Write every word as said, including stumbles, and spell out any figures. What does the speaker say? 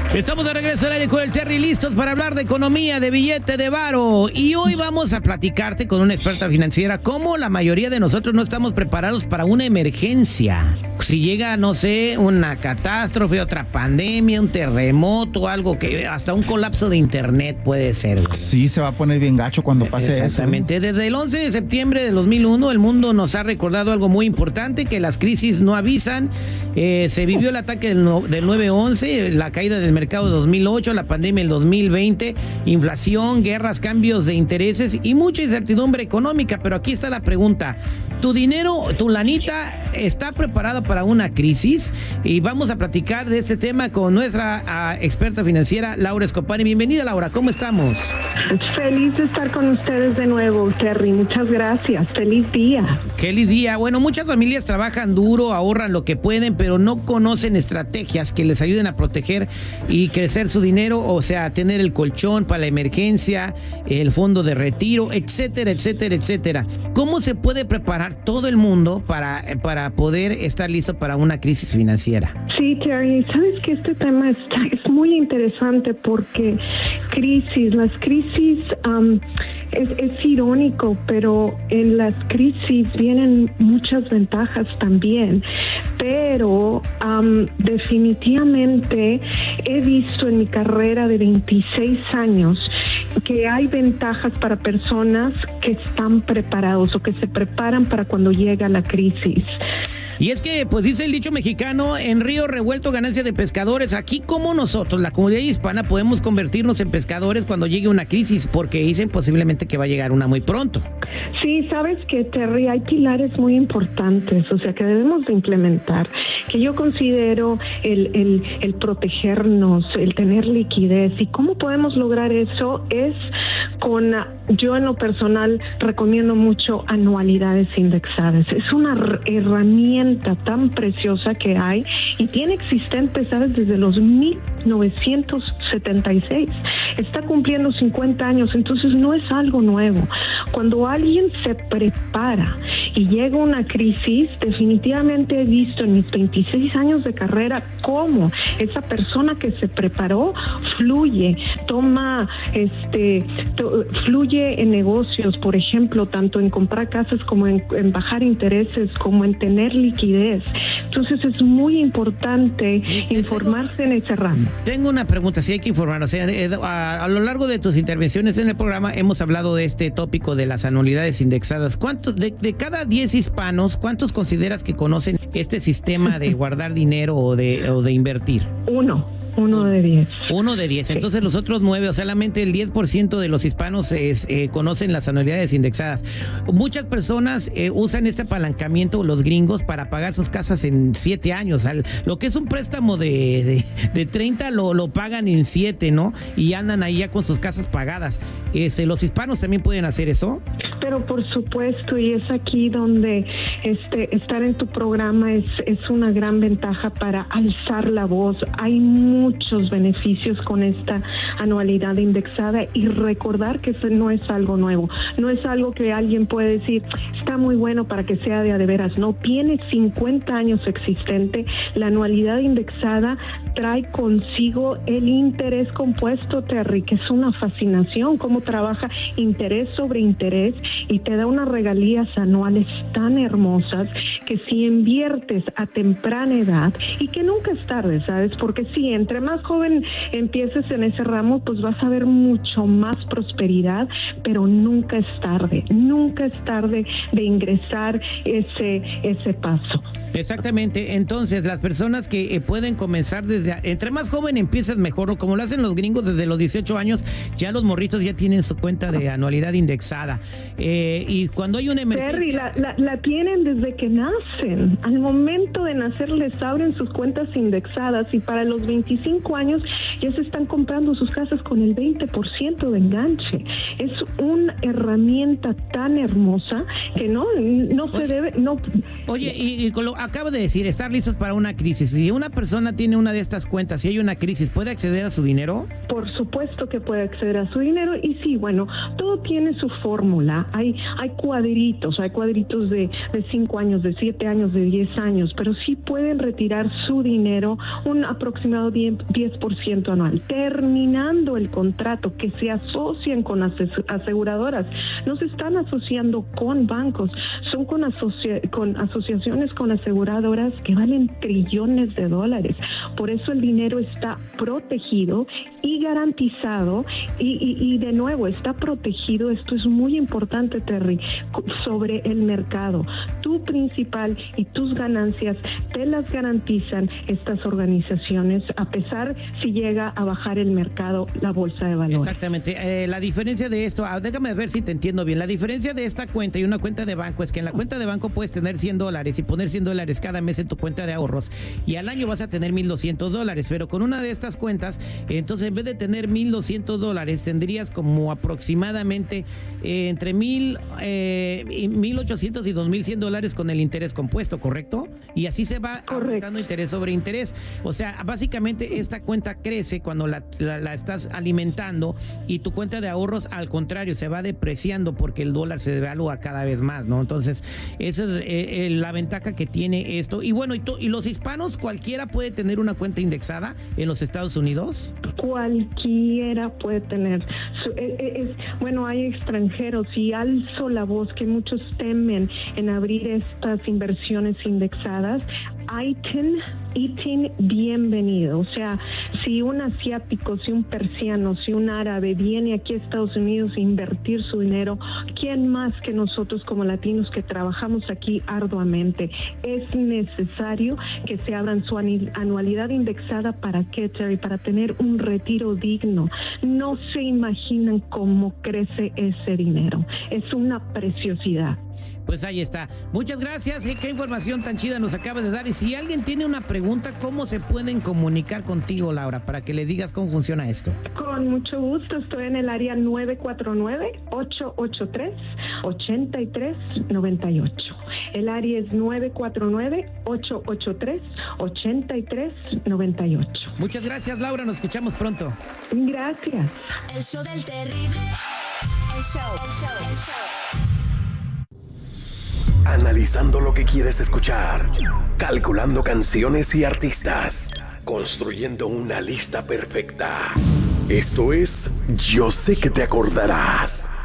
Estamos de regreso al aire con el Terry, listos para hablar de economía, de billete, de varo. Y hoy vamos a platicarte con una experta financiera cómo la mayoría de nosotros no estamos preparados para una emergencia. Si llega, no sé, una catástrofe, otra pandemia, un terremoto, algo que hasta un colapso de internet puede ser. Sí, se va a poner bien gacho cuando pase eso. Exactamente. Desde el once de septiembre de dos mil uno, el mundo nos ha recordado algo muy importante, que las crisis no avisan. Eh, se vivió el ataque del, no, del nueve once, la caída del mercado de dos mil ocho, la pandemia del dos mil veinte, inflación, guerras, cambios de intereses y mucha incertidumbre económica. Pero aquí está la pregunta: ¿tu dinero, tu lanita, está preparada para una crisis? Y vamos a platicar de este tema con nuestra uh, experta financiera, Laura Escopani. Bienvenida, Laura, ¿cómo estamos? Feliz de estar con ustedes de nuevo, Terry. Muchas gracias. Feliz día. Feliz día. Bueno, muchas familias trabajan duro, ahorran lo que pueden, pero no conocen estrategias que les ayuden a proteger y crecer su dinero, o sea, tener el colchón para la emergencia, el fondo de retiro, etcétera, etcétera, etcétera. ¿Cómo se puede preparar todo el mundo para, para poder estar listo para una crisis financiera? Sí, Terry, sabes que este tema está, es muy interesante porque crisis, las crisis, um, es, es irónico, pero en las crisis vienen muchas ventajas también, pero um, definitivamente he visto en mi carrera de veintiséis años que hay ventajas para personas que están preparados o que se preparan para cuando llega la crisis. Y es que, pues dice el dicho mexicano, en río revuelto ganancia de pescadores. Aquí, como nosotros, la comunidad hispana, podemos convertirnos en pescadores cuando llegue una crisis, porque dicen posiblemente que va a llegar una muy pronto. Sí, sabes que, Terry, hay pilares muy importantes, o sea, que debemos de implementar, que yo considero el, el, el protegernos, el tener liquidez. ¿Y cómo podemos lograr eso? Es con, yo en lo personal recomiendo mucho anualidades indexadas. Es una herramienta tan preciosa que hay y tiene existente, ¿sabes?, desde los mil novecientos setenta y seis. Está cumpliendo cincuenta años, entonces no es algo nuevo. Cuando alguien se prepara y llega una crisis, definitivamente he visto en mis veintiséis años de carrera cómo esa persona que se preparó fluye, toma, este, to, fluye en negocios, por ejemplo, tanto en comprar casas como en, en bajar intereses, como en tener liquidez. Entonces es muy importante informarse en ese ramo. Tengo una pregunta, si hay que informar, o sea, a, a lo largo de tus intervenciones en el programa hemos hablado de este tópico de las anualidades indexadas. ¿Cuántos de, de cada diez hispanos, cuántos consideras que conocen este sistema de guardar dinero o de, o de invertir? Uno. Uno de diez. Uno de diez. Entonces los otros nueve, o sea, solamente el diez por ciento de los hispanos es, eh, conocen las anualidades indexadas. Muchas personas eh, usan este apalancamiento, los gringos, para pagar sus casas en siete años. Al, lo que es un préstamo de, de, de treinta lo, lo pagan en siete, ¿no? Y andan ahí ya con sus casas pagadas. Este, ¿los hispanos también pueden hacer eso? Pero por supuesto, y es aquí donde este, estar en tu programa es, es una gran ventaja para alzar la voz. Hay muchos beneficios con esta anualidad indexada y recordar que eso no es algo nuevo, no es algo que alguien puede decir, está muy bueno para que sea de a de veras. No, tiene cincuenta años existente. La anualidad indexada trae consigo el interés compuesto, Terry, que es una fascinación, cómo trabaja interés sobre interés y te da unas regalías anuales tan hermosas que si inviertes a temprana edad, y que nunca es tarde, ¿sabes? Porque si entre más joven empieces en ese ramo, pues vas a ver mucho más prosperidad, pero nunca es tarde, nunca es tarde de ingresar ese, ese paso. Exactamente. Entonces, las personas que eh, pueden comenzar desde, entre más joven empiezas mejor, ¿no? Como lo hacen los gringos desde los dieciocho años, ya los morritos ya tienen su cuenta de anualidad indexada. Eh, y cuando hay una emergencia... Terry, la, la, la tienen desde que nacen. Al momento de nacer les abren sus cuentas indexadas y para los veinticinco años ya se están comprando sus casas con el veinte por ciento de enganche. Es una herramienta tan hermosa que no, no se oye, debe... no. Oye, y, y lo acabo de decir, estar listos para una crisis. Si una persona tiene una de estas cuentas, si hay una crisis, ¿puede acceder a su dinero? Por supuesto que puede acceder a su dinero y sí, bueno, todo tiene su fórmula. hay, hay cuadritos, hay cuadritos de, de cinco años, de siete años, de diez años, pero sí pueden retirar su dinero un aproximado diez por ciento anual, terminando el contrato, que se asocian con aseguradoras, no se están asociando con bancos, son con, asocia con asociaciones con aseguradoras que valen trillones de dólares. Por eso el dinero está protegido y garantizado y, y, y de nuevo está protegido. Esto es muy importante, Terry, sobre el mercado. Tu principal y tus ganancias te las garantizan estas organizaciones, a pesar si llega a bajar el mercado, la bolsa de valores. Exactamente. Eh, la diferencia de esto, ah, déjame ver si te entiendo bien. La diferencia de esta cuenta y una cuenta de banco es que en la cuenta de banco puedes tener cien dólares y poner cien dólares cada mes en tu cuenta de ahorros, y al año vas a tener mil doscientos dólares, pero con una de estas cuentas, entonces en vez de tener mil doscientos dólares, tendrías como aproximadamente eh, entre mil, eh, mil ochocientos y dos mil cien dólares con el interés compuesto, ¿correcto? Y así se va aumentando interés sobre interés. O sea, básicamente esta cuenta crece cuando la, la, la estás alimentando, y tu cuenta de ahorros, al contrario, se va depreciando porque el dólar se devalúa cada vez más, ¿no? Entonces, esa es eh, eh, la ventaja que tiene esto. Y bueno, ¿y, y los hispanos, cualquiera puede tener una cuenta indexada en los Estados Unidos? Cualquiera puede tener. Es, es, bueno, hay extranjeros, y alzo la voz que muchos temen en abrir estas inversiones indexadas. I T I N, I T I N, bienvenido. O sea, si un asiático, si un persiano, si un árabe viene aquí a Estados Unidos a invertir su dinero, ¿quién más que nosotros como latinos que trabajamos aquí arduamente? Es necesario que se abran su anualidad indexada. ¿Para qué, Terry? Para tener un retiro digno. No se imaginan cómo crece ese dinero. Es una preciosidad. Pues ahí está. Muchas gracias. ¿Eh? Qué información tan chida nos acaba de dar. Y si alguien tiene una pregunta, ¿cómo se pueden comunicar contigo, Laura, para que le digas cómo funciona esto? Con mucho gusto. Estoy en el área nueve cuatro nueve, ocho ocho tres, ocho tres nueve ocho. El área es nueve cuatro nueve, ocho ocho tres, ocho tres nueve ocho. Muchas gracias, Laura. Nos escuchamos pronto. Gracias. El show del terrible. El show, el show, el show. Analizando lo que quieres escuchar, calculando canciones y artistas, construyendo una lista perfecta. Esto es Yo Sé Que Te Acordarás.